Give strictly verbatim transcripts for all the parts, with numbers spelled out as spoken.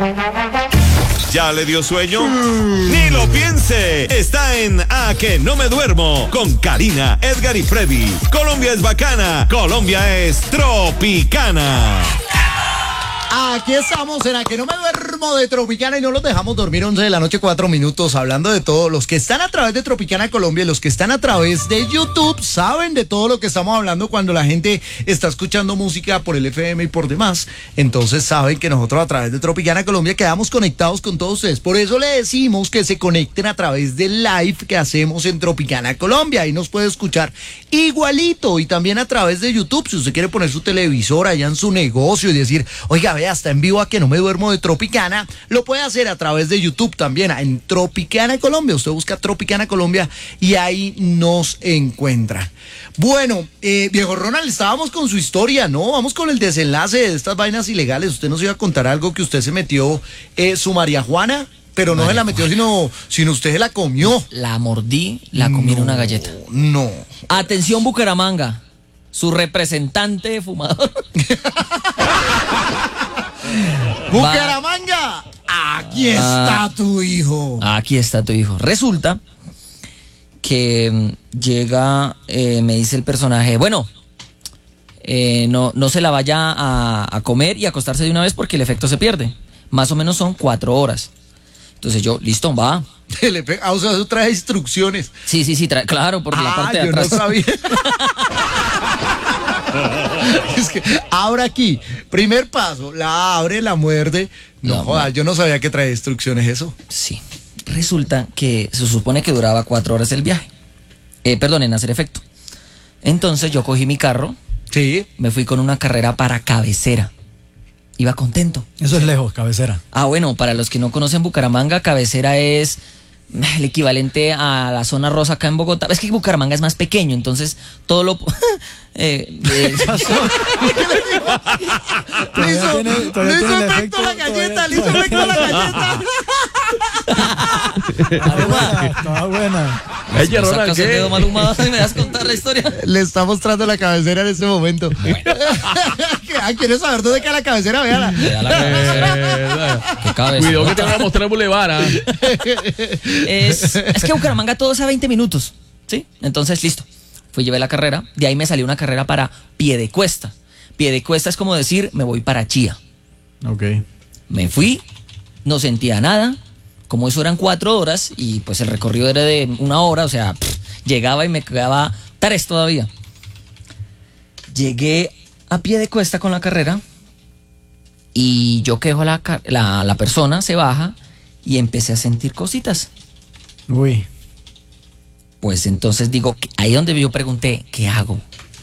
¿Ya le dio sueño? Mm. Ni lo piense. Está en A Que No Me Duermo con Karina, Edgar y Freddy. Colombia es bacana. Colombia es tropicana. Aquí estamos en A Que No Me Duermo de Tropicana y no los dejamos dormir. Once de la noche, cuatro minutos, hablando de todo. Los que están a través de Tropicana Colombia y los que están a través de YouTube saben de todo lo que estamos hablando cuando la gente está escuchando música por el F M y por demás. Entonces saben que nosotros a través de Tropicana Colombia quedamos conectados con todos ustedes. Por eso le decimos que se conecten a través del live que hacemos en Tropicana Colombia. Ahí nos puede escuchar igualito y también a través de YouTube. Si usted quiere poner su televisor allá en su negocio y decir, oiga, vea, está en vivo A Que No Me Duermo de Tropicana, lo puede hacer a través de YouTube también, en Tropicana Colombia. Usted busca Tropicana Colombia y ahí nos encuentra. Bueno, eh, viejo Ronald, estábamos con su historia, ¿no? Vamos con el desenlace de estas vainas ilegales. Usted nos iba a contar algo que usted se metió eh, su marihuana, pero no se la metió, sino, sino usted se la comió. La mordí, la comí en No, una galleta. No. Atención, Bucaramanga, su representante fumador. Bucaramanga, aquí está ah, tu hijo. Aquí está tu hijo. Resulta que mm, llega, eh, me dice el personaje, bueno, eh, no, no se la vaya a, a comer y acostarse de una vez porque el efecto se pierde. Más o menos son cuatro horas. Entonces yo, listo, va. Ah, o sea, eso trae instrucciones. Sí, sí, sí, trae, claro, por ah, la parte de yo atrás. No sabía. Es que abre aquí, primer paso, la abre, la muerde. No, no jodas, yo no sabía que trae instrucciones eso. Sí, resulta que se supone que duraba cuatro horas el viaje. Eh, perdón, en hacer efecto. Entonces yo cogí mi carro. Sí. Me fui con una carrera para Cabecera. Iba contento. Eso es lejos, Cabecera. Ah, bueno, para los que no conocen Bucaramanga, Cabecera es el equivalente a la zona rosa acá en Bogotá. Es que Bucaramanga es más pequeño, entonces todo lo... eh, eh, le hizo, tiene, le hizo efecto la galleta, le hizo efecto la galleta. Estaba buena. Ella, Ronald, ¿qué? Dedo mal humado, ¿me vas a contar la historia? Le está mostrando la Cabecera en este momento. Bueno. ¿Quieres saber dónde queda la Cabecera? Véala. ¿Qué cabeza? Cuidado que te van a mostrar el bulevar. ¿eh? Es, es que Bucaramanga todo es a veinte minutos, ¿sí? Entonces, listo. Fui, llevé la carrera. De ahí me salió una carrera para Piedecuesta. Piedecuesta es como decir, me voy para Chía. Ok. Me fui, no sentía nada. Como eso eran cuatro horas y pues el recorrido era de una hora, o sea, pff, llegaba y me quedaba tres todavía. Llegué a Piedecuesta con la carrera y yo quejo la, la, la persona, se baja y empecé a sentir cositas. Uy. Pues entonces digo, ahí donde yo pregunté, ¿qué hago?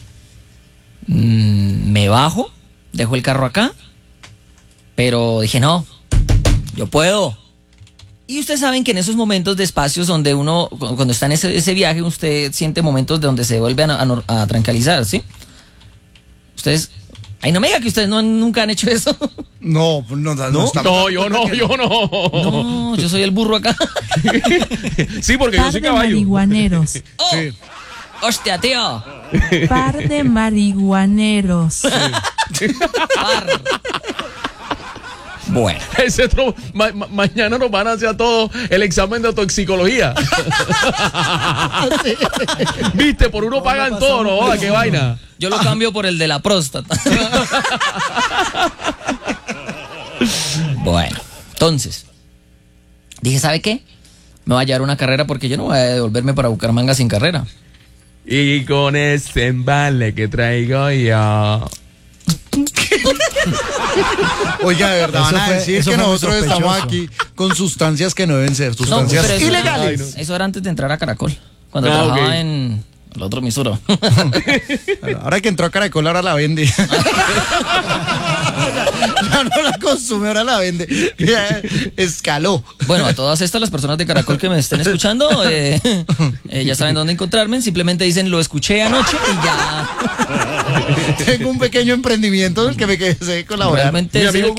Mm, me bajo, dejo el carro acá, pero dije, no, yo puedo. Y ustedes saben que en esos momentos de espacios donde uno, cuando está en ese, ese viaje, usted siente momentos de donde se vuelve a, a, a tranquilizar, ¿sí? Ustedes... Ay, no me diga que ustedes no, nunca han hecho eso. No, no, no. No, no yo no, yo no. No, yo soy el burro acá. Sí, porque Par yo soy de caballo. marihuaneros. Oh, sí. Hostia, tío. Par de marihuaneros. Sí. Par. Bueno. Ese otro, ma, ma, mañana nos van a hacer a todos el examen de toxicología. Sí. Viste, por uno no, pagan todo, ¿no? Hola, qué vaina. Yo lo cambio por el de la próstata. Bueno, entonces dije, ¿sabe qué? Me voy a llevar una carrera porque yo no voy a devolverme para Bucaramanga sin carrera. Y con ese embale que traigo yo. Oiga, de verdad, van a fue, decir que nosotros estamos aquí con sustancias que no deben ser, sustancias no, eso ilegales. Era, eso era antes de entrar a Caracol, cuando ah, trabajaba okay. en el otro emisora. Ahora que entró a Caracol, ahora la vende. Ya no la consume, ahora la vende. Ya escaló. Bueno, a todas estas las personas de Caracol que me estén escuchando, eh, eh, ya saben dónde encontrarme. Simplemente dicen, lo escuché anoche y ya. Tengo un pequeño emprendimiento del que me quedé colaborando. Realmente